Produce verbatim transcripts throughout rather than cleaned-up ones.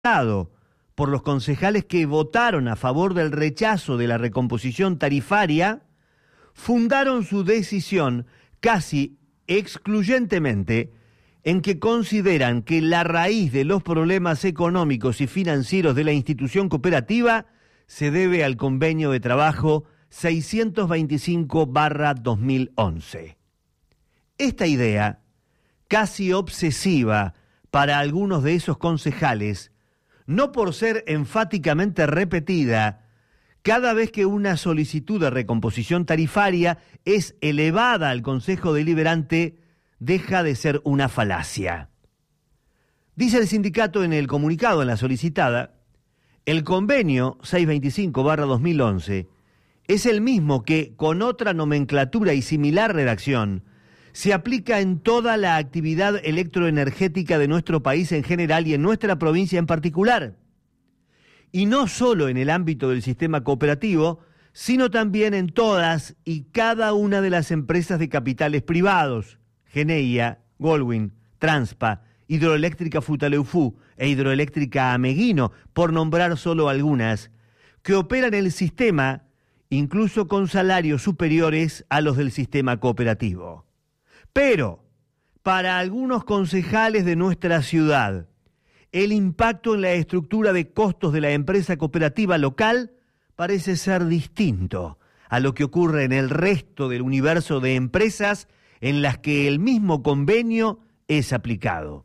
por los concejales que votaron a favor del rechazo de la recomposición tarifaria, fundaron su decisión casi excluyentemente en que consideran que la raíz de los problemas económicos y financieros de la institución cooperativa se debe al convenio de trabajo seiscientos veinticinco barra dos mil once. Esta idea, casi obsesiva para algunos de esos concejales, no por ser enfáticamente repetida, cada vez que una solicitud de recomposición tarifaria es elevada al Consejo Deliberante, deja de ser una falacia. Dice el sindicato en el comunicado, en la solicitada, el convenio seiscientos veinticinco barra dos mil once es el mismo que, con otra nomenclatura y similar redacción, se aplica en toda la actividad electroenergética de nuestro país en general y en nuestra provincia en particular. Y no solo en el ámbito del sistema cooperativo, sino también en todas y cada una de las empresas de capitales privados, Geneia, Goldwyn, Transpa, Hidroeléctrica Futaleufú e Hidroeléctrica Ameguino, por nombrar solo algunas, que operan el sistema incluso con salarios superiores a los del sistema cooperativo. Pero, para algunos concejales de nuestra ciudad, el impacto en la estructura de costos de la empresa cooperativa local parece ser distinto a lo que ocurre en el resto del universo de empresas en las que el mismo convenio es aplicado.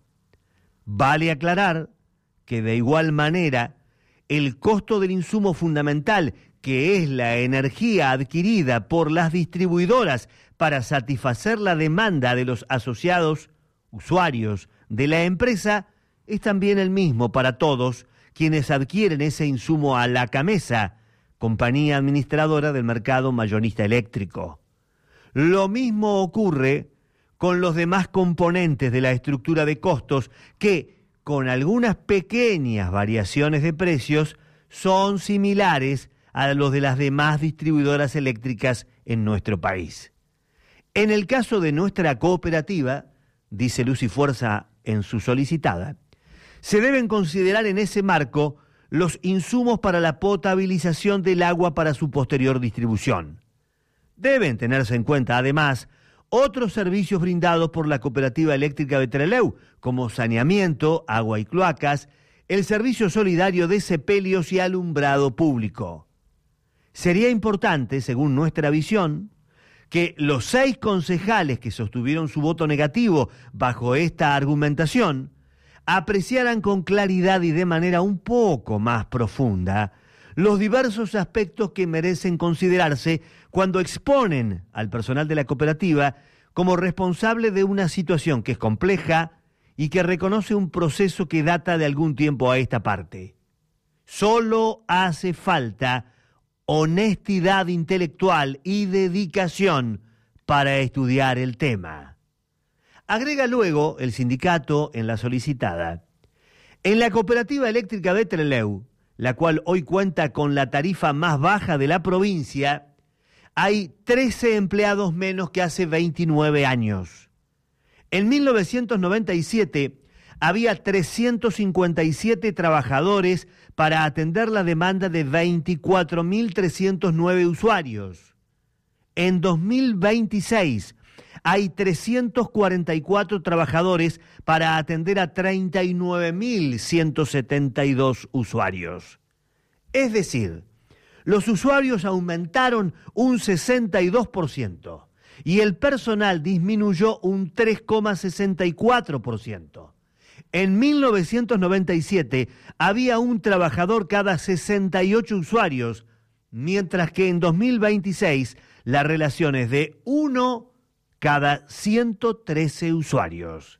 Vale aclarar que de igual manera, el costo del insumo fundamental, que es la energía adquirida por las distribuidoras para satisfacer la demanda de los asociados usuarios de la empresa, es también el mismo para todos quienes adquieren ese insumo a la CAMESA, compañía administradora del mercado mayorista eléctrico. Lo mismo ocurre con los demás componentes de la estructura de costos que, con algunas pequeñas variaciones de precios, son similares a los de las demás distribuidoras eléctricas en nuestro país. En el caso de nuestra cooperativa, dice Luz y Fuerza en su solicitada, se deben considerar en ese marco los insumos para la potabilización del agua para su posterior distribución. Deben tenerse en cuenta, además, otros servicios brindados por la Cooperativa Eléctrica de Trelew, como saneamiento, agua y cloacas, el servicio solidario de sepelios y alumbrado público. Sería importante, según nuestra visión, que los seis concejales que sostuvieron su voto negativo bajo esta argumentación apreciaran con claridad y de manera un poco más profunda los diversos aspectos que merecen considerarse cuando exponen al personal de la cooperativa como responsable de una situación que es compleja y que reconoce un proceso que data de algún tiempo a esta parte. Solo hace falta honestidad intelectual y dedicación para estudiar el tema. Agrega luego el sindicato en la solicitada: en la Cooperativa Eléctrica de Trelew, la cual hoy cuenta con la tarifa más baja de la provincia, hay trece empleados menos que hace veintinueve años. En mil novecientos noventa y siete había trescientos cincuenta y siete trabajadores para atender la demanda de veinticuatro mil trescientos nueve usuarios. En dos mil veintiséis hay trescientos cuarenta y cuatro trabajadores para atender a treinta y nueve mil ciento setenta y dos usuarios. Es decir, los usuarios aumentaron un sesenta y dos por ciento y el personal disminuyó un tres coma sesenta y cuatro por ciento. En mil novecientos noventa y siete había un trabajador cada sesenta y ocho usuarios, mientras que en dos mil veintiséis la relación es de uno cada ciento trece usuarios.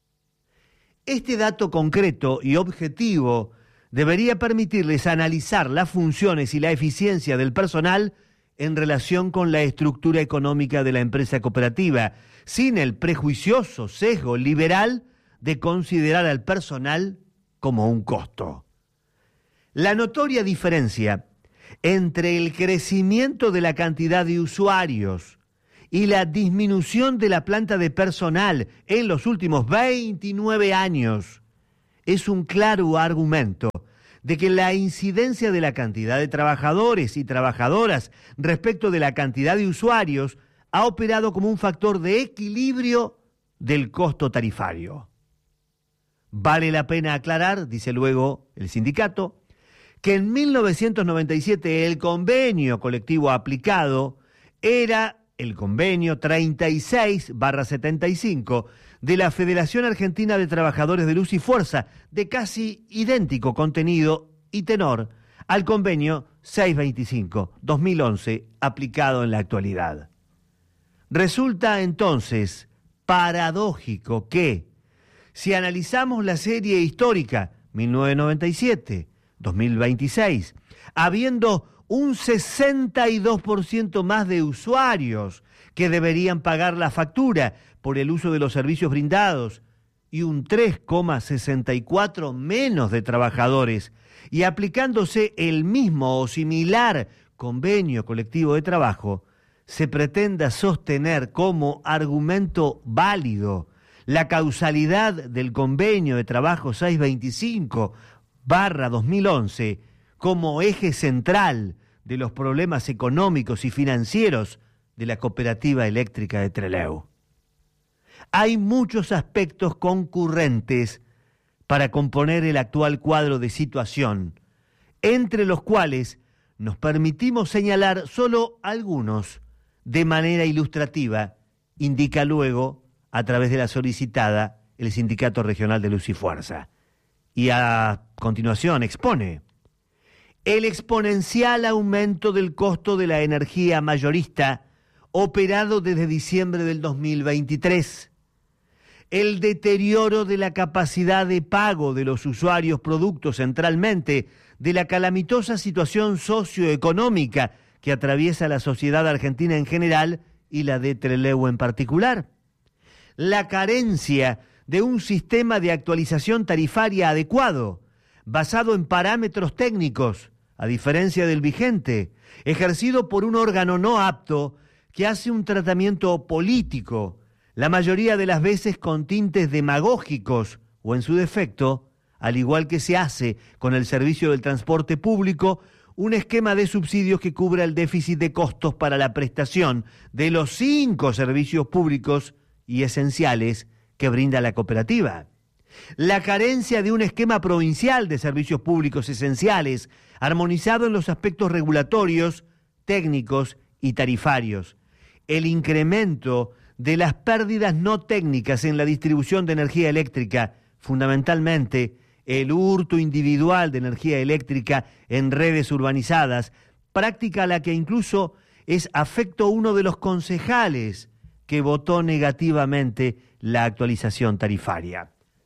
Este dato concreto y objetivo debería permitirles analizar las funciones y la eficiencia del personal en relación con la estructura económica de la empresa cooperativa, sin el prejuicioso sesgo liberal de considerar al personal como un costo. La notoria diferencia entre el crecimiento de la cantidad de usuarios y la disminución de la planta de personal en los últimos veintinueve años es un claro argumento de que la incidencia de la cantidad de trabajadores y trabajadoras respecto de la cantidad de usuarios ha operado como un factor de equilibrio del costo tarifario. Vale la pena aclarar, dice luego el sindicato, que en mil novecientos noventa y siete el convenio colectivo aplicado era el convenio treinta y seis barra setenta y cinco de la Federación Argentina de Trabajadores de Luz y Fuerza, de casi idéntico contenido y tenor al convenio seiscientos veinticinco dos mil once aplicado en la actualidad. Resulta entonces paradójico que, si analizamos la serie histórica mil novecientos noventa y siete dos mil veintiséis, habiendo un sesenta y dos por ciento más de usuarios que deberían pagar la factura por el uso de los servicios brindados y un tres coma sesenta y cuatro menos de trabajadores, y aplicándose el mismo o similar convenio colectivo de trabajo, se pretenda sostener como argumento válido la causalidad del convenio de trabajo seiscientos veinticinco barra dos mil once como eje central de los problemas económicos y financieros de la cooperativa eléctrica de Trelew. Hay muchos aspectos concurrentes para componer el actual cuadro de situación, entre los cuales nos permitimos señalar solo algunos de manera ilustrativa, indica luego, a través de la solicitada, el Sindicato Regional de Luz y Fuerza. Y a continuación expone el exponencial aumento del costo de la energía mayorista operado desde diciembre del dos mil veintitrés, el deterioro de la capacidad de pago de los usuarios producto centralmente de la calamitosa situación socioeconómica que atraviesa la sociedad argentina en general y la de Trelew en particular, la carencia de un sistema de actualización tarifaria adecuado, basado en parámetros técnicos, a diferencia del vigente, ejercido por un órgano no apto que hace un tratamiento político, la mayoría de las veces con tintes demagógicos o, en su defecto, al igual que se hace con el servicio del transporte público, un esquema de subsidios que cubra el déficit de costos para la prestación de los cinco servicios públicos y esenciales que brinda la cooperativa. La carencia de un esquema provincial de servicios públicos esenciales, armonizado en los aspectos regulatorios, técnicos y tarifarios. El incremento de las pérdidas no técnicas en la distribución de energía eléctrica, fundamentalmente el hurto individual de energía eléctrica en redes urbanizadas, práctica a la que incluso es afecto uno de los concejales que votó negativamente la actualización tarifaria.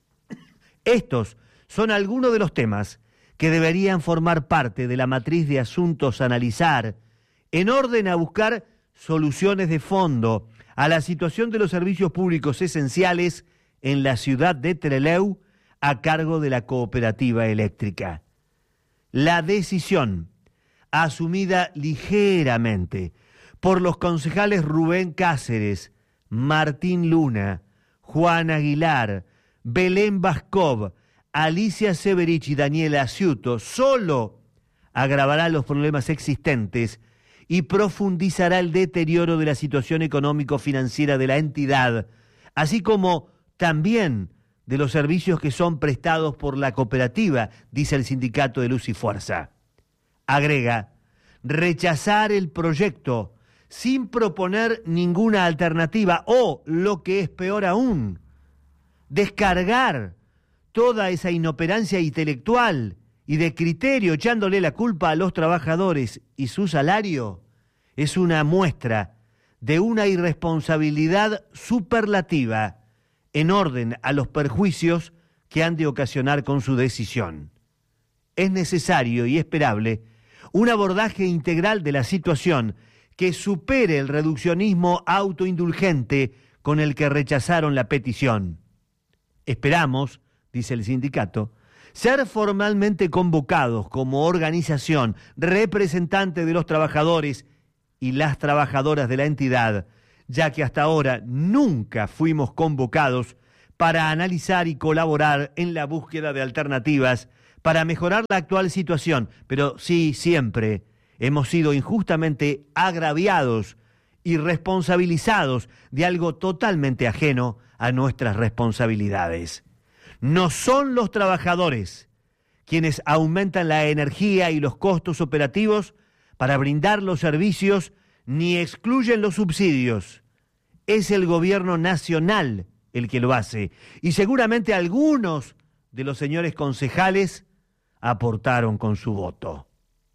Estos son algunos de los temas que deberían formar parte de la matriz de asuntos a analizar en orden a buscar soluciones de fondo a la situación de los servicios públicos esenciales en la ciudad de Trelew a cargo de la cooperativa eléctrica. La decisión, asumida ligeramente por los concejales Rubén Cáceres, Martín Luna, Juan Aguilar, Belén Bascov, Alicia Severich y Daniela Asciuto, solo agravará los problemas existentes y profundizará el deterioro de la situación económico-financiera de la entidad, así como también de los servicios que son prestados por la cooperativa, dice el Sindicato de Luz y Fuerza. Agrega, rechazar el proyecto sin proponer ninguna alternativa o, lo que es peor aún, descargar toda esa inoperancia intelectual y de criterio echándole la culpa a los trabajadores y su salario, es una muestra de una irresponsabilidad superlativa en orden a los perjuicios que han de ocasionar con su decisión. Es necesario y esperable un abordaje integral de la situación que supere el reduccionismo autoindulgente con el que rechazaron la petición. Esperamos, dice el sindicato, ser formalmente convocados como organización representante de los trabajadores y las trabajadoras de la entidad, ya que hasta ahora nunca fuimos convocados para analizar y colaborar en la búsqueda de alternativas para mejorar la actual situación, pero sí, siempre hemos sido injustamente agraviados y responsabilizados de algo totalmente ajeno a nuestras responsabilidades. No son los trabajadores quienes aumentan la energía y los costos operativos para brindar los servicios ni excluyen los subsidios. Es el gobierno nacional el que lo hace, y seguramente algunos de los señores concejales aportaron con su voto.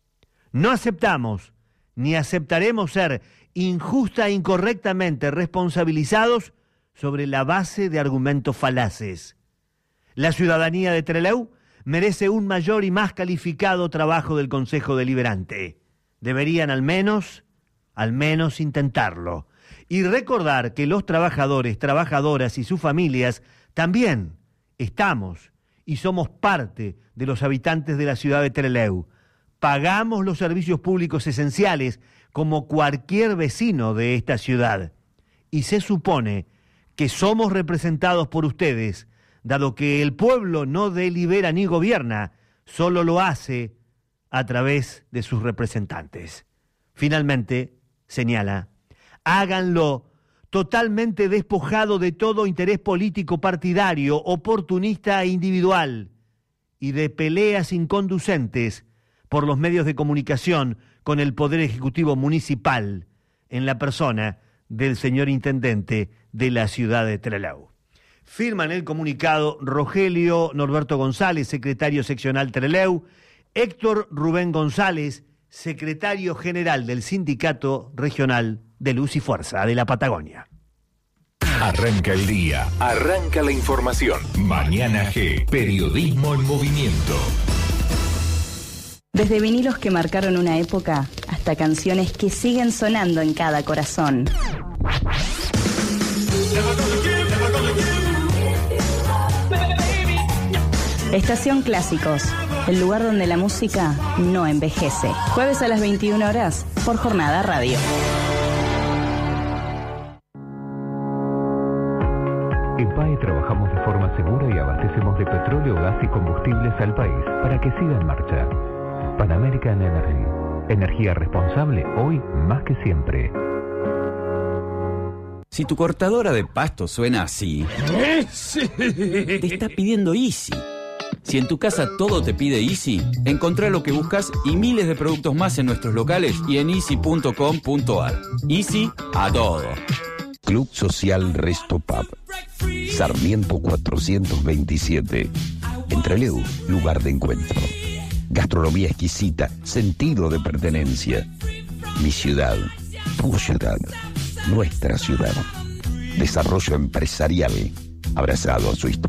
No aceptamos ni aceptaremos ser injusta e incorrectamente responsabilizados sobre la base de argumentos falaces. La ciudadanía de Trelew merece un mayor y más calificado trabajo del Consejo Deliberante. Deberían al menos, al menos intentarlo. Y recordar que los trabajadores, trabajadoras y sus familias también estamos y somos parte de los habitantes de la ciudad de Trelew. Pagamos los servicios públicos esenciales como cualquier vecino de esta ciudad. Y se supone que somos representados por ustedes, dado que el pueblo no delibera ni gobierna, solo lo hace a través de sus representantes. Finalmente, señala, háganlo totalmente despojado de todo interés político partidario, oportunista e individual, y de peleas inconducentes por los medios de comunicación con el Poder Ejecutivo Municipal, en la persona del señor Intendente de la ciudad de Trelew. Firman el comunicado Rogelio Norberto González, secretario seccional Trelew, Héctor Rubén González, secretario general del Sindicato Regional de Luz y Fuerza de la Patagonia. Arranca el día, arranca la información. Mañana G, periodismo en movimiento. Desde vinilos que marcaron una época hasta canciones que siguen sonando en cada corazón. Estación Clásicos, el lugar donde la música no envejece. Jueves a las veintiuna horas por Jornada Radio. En P A E trabajamos de forma segura y abastecemos de petróleo, gas y combustibles al país para que siga en marcha. Pan American Energy. Energía responsable hoy más que siempre. Si tu cortadora de pasto suena así, te está pidiendo Easy. Si en tu casa todo te pide Easy, encontrá lo que buscas y miles de productos más en nuestros locales y en easy punto com punto ar. Easy a todo. Club Social Resto Pub. Sarmiento cuatrocientos veintisiete. En Trelew, lugar de encuentro. Gastronomía exquisita, sentido de pertenencia. Mi ciudad, tu ciudad, nuestra ciudad. Desarrollo empresarial, abrazado a su historia.